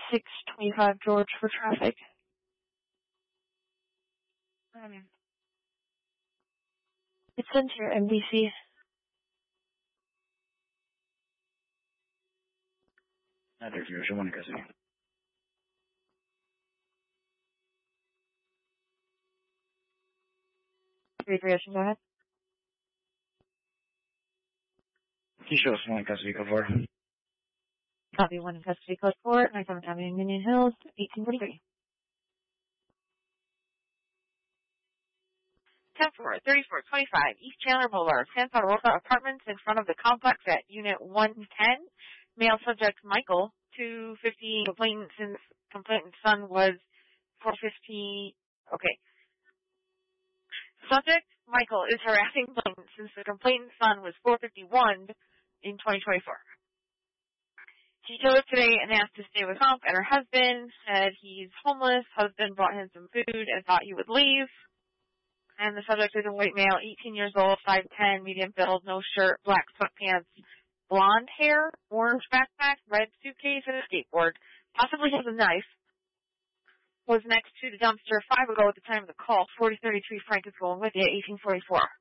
625 George for traffic. It's sent here, MDC. There's one in custody. 3-3 Ocean, go ahead. He shows one in custody, go for it. Copy, 1 in custody, code 4, 97 Avenue, Minion Hills, 1843. 10-4, 3425 East Chandler Boulevard, Santa Rosa Apartments in front of the complex at Unit 110. Male subject Michael, 250. Complainant's son was 450. Okay. Subject Michael is harassing complainant since the complainant's son was 451 in 2024. She showed up today and asked to stay with Hump and her husband, said he's homeless. Husband brought him some food and thought he would leave. And the subject is a white male, 18 years old, 5'10", medium build, no shirt, black sweatpants, blonde hair, orange backpack, red suitcase, and a skateboard. Possibly has a knife. Was next to the dumpster 5 ago at the time of the call. 4033 Frank is going with you, 1844.